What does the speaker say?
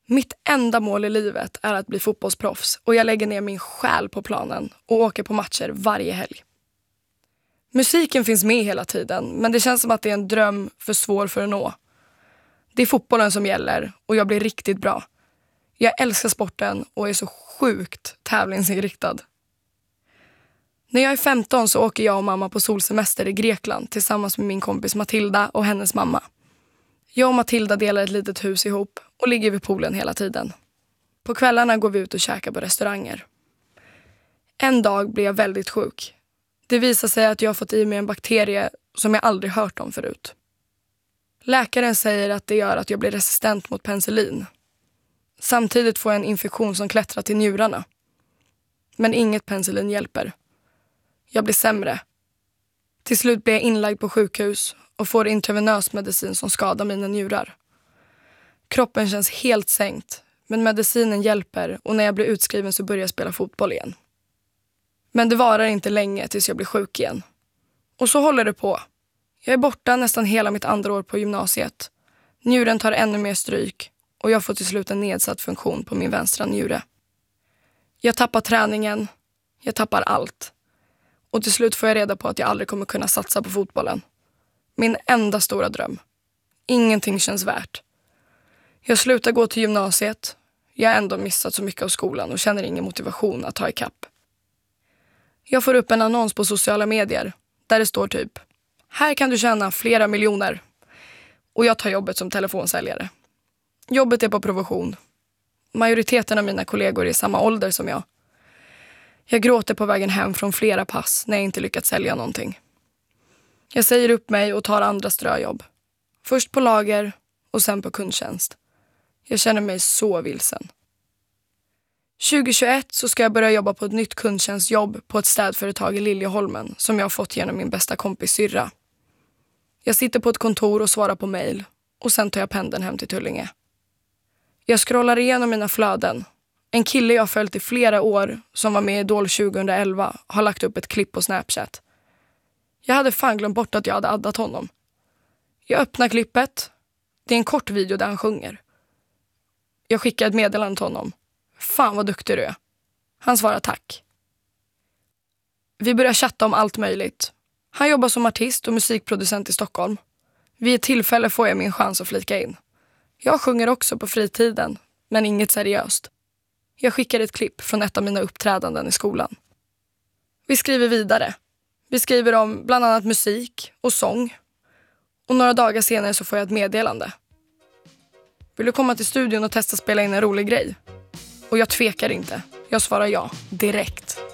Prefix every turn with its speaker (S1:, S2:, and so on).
S1: Mitt enda mål i livet är att bli fotbollsproffs och jag lägger ner min själ på planen och åker på matcher varje helg. Musiken finns med hela tiden, men det känns som att det är en dröm för svår för att nå. Det är fotbollen som gäller och jag blir riktigt bra. Jag älskar sporten och är så sjukt tävlingsinriktad. När jag är 15 så åker jag och mamma på solsemester i Grekland tillsammans med min kompis Matilda och hennes mamma. Jag och Matilda delar ett litet hus ihop och ligger vid poolen hela tiden. På kvällarna går vi ut och käkar på restauranger. En dag blir jag väldigt sjuk. Det visar sig att jag har fått i mig en bakterie som jag aldrig hört om förut. Läkaren säger att det gör att jag blir resistent mot penicillin. Samtidigt får jag en infektion som klättrar till njurarna. Men inget penicillin hjälper. Jag blir sämre. Till slut blir jag inlagd på sjukhus och får intravenös medicin som skadar mina njurar. Kroppen känns helt sänkt, men medicinen hjälper och när jag blir utskriven så börjar jag spela fotboll igen. Men det varar inte länge tills jag blir sjuk igen. Och så håller det på. Jag är borta nästan hela mitt andra år på gymnasiet. Njuren tar ännu mer stryk och jag får till slut en nedsatt funktion på min vänstra njure. Jag tappar träningen, jag tappar allt. Och till slut får jag reda på att jag aldrig kommer kunna satsa på fotbollen. Min enda stora dröm. Ingenting känns värt. Jag slutar gå till gymnasiet. Jag har ändå missat så mycket av skolan och känner ingen motivation att ta ikapp. Jag får upp en annons på sociala medier där det står typ: här kan du tjäna flera miljoner. Och jag tar jobbet som telefonsäljare. Jobbet är på provision. Majoriteten av mina kollegor är i samma ålder som jag. Jag gråter på vägen hem från flera pass när jag inte lyckats sälja någonting. Jag säger upp mig och tar andra ströjobb. Först på lager och sen på kundtjänst. Jag känner mig så vilsen. 2021 så ska jag börja jobba på ett nytt kundtjänstjobb på ett städföretag i Liljeholmen som jag har fått genom min bästa kompis syrra. Jag sitter på ett kontor och svarar på mejl och sen tar jag pendeln hem till Tullinge. Jag scrollar igenom mina flöden. En kille jag har följt i flera år som var med i Idol 2011 har lagt upp ett klipp på Snapchat. Jag hade fan glömt bort att jag hade addat honom. Jag öppnar klippet. Det är en kort video där han sjunger. Jag skickar ett meddelande till honom. Fan vad duktig du är. Han svarar tack. Vi börjar chatta om allt möjligt. Han jobbar som artist och musikproducent i Stockholm. Vid ett tillfälle får jag min chans att flika in. Jag sjunger också på fritiden, men inget seriöst. Jag skickar ett klipp från ett av mina uppträdanden i skolan. Vi skriver vidare. Vi skriver om bland annat musik och sång. Och några dagar senare så får jag ett meddelande. Vill du komma till studion och testa spela in en rolig grej? Och jag tvekar inte. Jag svarar ja, direkt.